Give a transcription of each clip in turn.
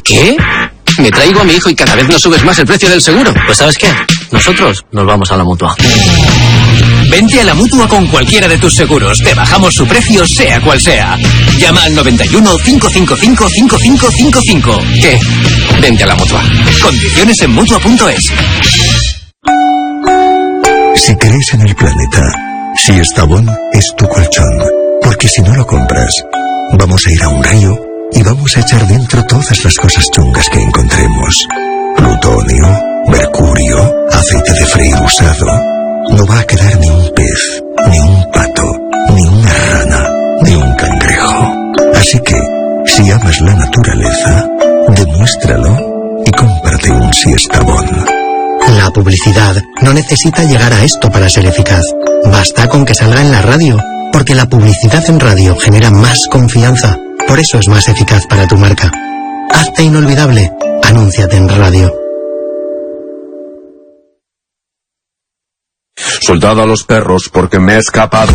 ¿Qué? Me traigo a mi hijo y cada vez no subes más el precio del seguro. Pues ¿sabes qué? Nosotros nos vamos a la Mutua. Vente a la Mutua con cualquiera de tus seguros. Te bajamos su precio, sea cual sea. Llama al 91 555 5555. ¿Qué? Vente a la Mutua. Condiciones en Mutua.es. Si crees en el planeta, Siestabón es tu colchón. Porque si no lo compras, vamos a ir a un río y vamos a echar dentro todas las cosas chungas que encontremos. Plutonio, mercurio, aceite de freír usado. No va a quedar ni un pez, ni un pato, ni una rana, ni un cangrejo. Así que, si amas la naturaleza, demuéstralo y cómprate un Siestabón. La publicidad no necesita llegar a esto para ser eficaz. Basta con que salga en la radio, porque la publicidad en radio genera más confianza. Por eso es más eficaz para tu marca. Hazte inolvidable. Anúnciate en radio. Soldado a los perros porque me he escapado.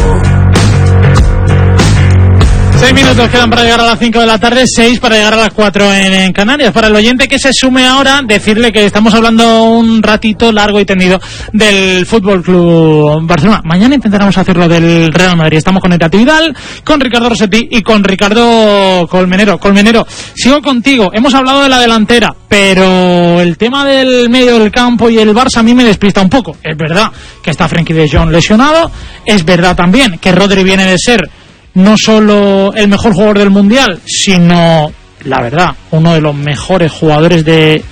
6 minutos quedan para llegar a las 5 de la tarde, 6 para llegar a las 4 en Canarias. Para el oyente que se sume ahora, decirle que estamos hablando un ratito largo y tendido del Fútbol Club Barcelona. Mañana intentaremos hacerlo del Real Madrid. Estamos con Irati Vidal, con Ricardo Rossetti y con Ricardo Colmenero. Colmenero, sigo contigo. Hemos hablado de la delantera, pero el tema del medio del campo y el Barça a mí me despista un poco. Es verdad que está Frenkie de Jong lesionado, es verdad también que Rodri viene de ser no solo el mejor jugador del Mundial, sino, la verdad, uno de los mejores jugadores de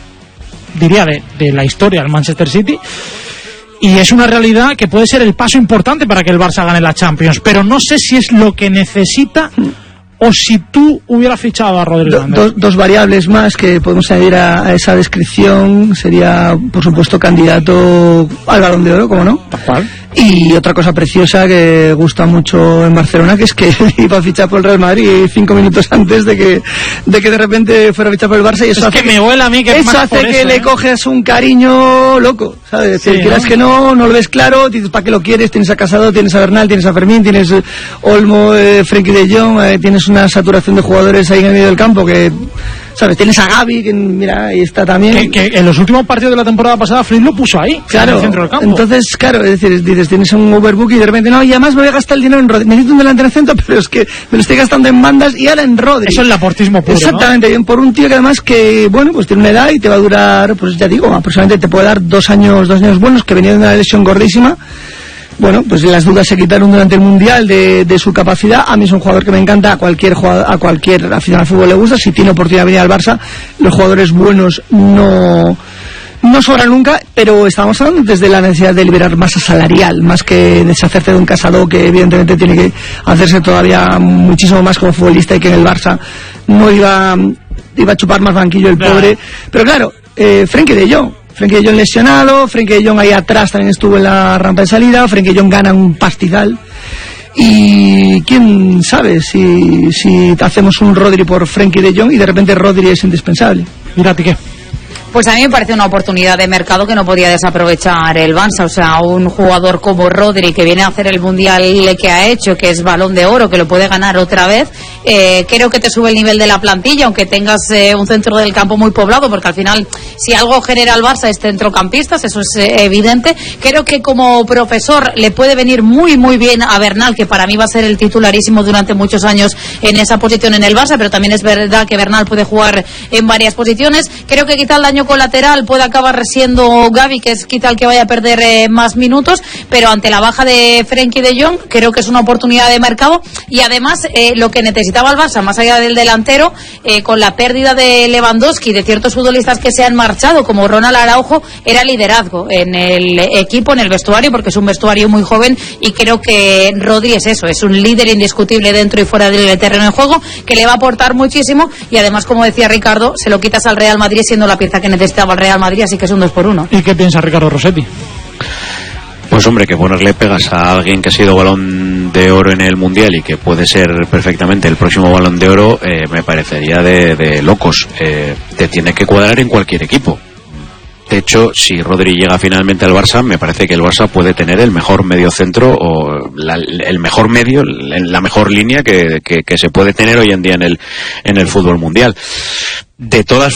la historia del Manchester City. Y es una realidad que puede ser el paso importante para que el Barça gane la Champions. Pero no sé si es lo que necesita o si tú hubieras fichado a Rodri. Dos variables más que podemos añadir a esa descripción. Sería, por supuesto, candidato al Balón de Oro, ¿cómo no? ¿Cuál? Y otra cosa preciosa que gusta mucho en Barcelona, que es que iba a fichar por el Real Madrid 5 minutos antes de que de repente fuera a fichar por el Barça, y eso hace que me huele a mí que eso hace que le coges un cariño loco, ¿sabes? Sí, quieras que no lo ves claro, dices, ¿para qué lo quieres? Tienes a Casado, tienes a Bernal, tienes a Fermín, tienes Olmo, Frenkie de Jong, tienes una saturación de jugadores ahí en el medio del campo que, ¿sabes? Tienes a Gavi, que mira, ahí está también. Que en los últimos partidos de la temporada pasada Flick lo puso ahí, claro, en el centro del campo. Entonces, claro, es decir, dices, tienes un overbook y de repente, no, y además me voy a gastar el dinero en Rodri. Necesito un delantero centro, pero es que me lo estoy gastando en bandas y ahora en Rodri. Eso es el laportismo puro, exactamente, ¿no? Por un tío que además que, bueno, pues tiene una edad y te va a durar, pues ya digo, aproximadamente te puede dar 2 años buenos, que venía de una lesión gordísima. Bueno, pues las dudas se quitaron durante el Mundial de su capacidad. A mí es un jugador que me encanta, a cualquier aficionado al fútbol le gusta. Si tiene oportunidad de venir al Barça, los jugadores buenos no sobran nunca, pero estamos hablando desde la necesidad de liberar masa salarial, más que deshacerte de un Casado que evidentemente tiene que hacerse todavía muchísimo más como futbolista, y que en el Barça no iba a chupar más banquillo el pobre. Pero claro, Frenkie de Jong lesionado, Frenkie de Jong ahí atrás también estuvo en la rampa de salida, Frenkie de Jong gana un pastizal. Y quién sabe si hacemos un Rodri por Frenkie de Jong y de repente Rodri es indispensable. Mírate qué. Pues a mí me parece una oportunidad de mercado que no podía desaprovechar el Barça. O sea, un jugador como Rodri, que viene a hacer el Mundial que ha hecho, que es Balón de Oro, que lo puede ganar otra vez, creo que te sube el nivel de la plantilla, aunque tengas un centro del campo muy poblado, porque al final, si algo genera el Barça es centrocampistas, eso es evidente. Creo que como profesor le puede venir muy muy bien a Bernal, que para mí va a ser el titularísimo durante muchos años en esa posición en el Barça, pero también es verdad que Bernal puede jugar en varias posiciones. Creo que quizá el daño colateral puede acabar siendo Gavi, que es quizá el que vaya a perder más minutos, pero ante la baja de Frenkie de Jong creo que es una oportunidad de mercado. Y además lo que necesitaba el Barça, más allá del delantero, con la pérdida de Lewandowski, de ciertos futbolistas que se han marchado como Ronald Araujo, era liderazgo en el equipo, en el vestuario, porque es un vestuario muy joven, y creo que Rodri es eso, es un líder indiscutible dentro y fuera del terreno de juego, que le va a aportar muchísimo. Y además, como decía Ricardo, se lo quitas al Real Madrid siendo la pieza que necesitaba el Real Madrid, así que es un 2-1. ¿Y qué piensa Ricardo Rossetti? Pues hombre, que ponerle pegas a alguien que ha sido Balón de Oro en el Mundial y que puede ser perfectamente el próximo Balón de Oro, me parecería de locos. Te tiene que cuadrar en cualquier equipo. De hecho, si Rodri llega finalmente al Barça, me parece que el Barça puede tener el mejor mediocentro o el mejor medio, la mejor línea que se puede tener hoy en día en el fútbol mundial. De todas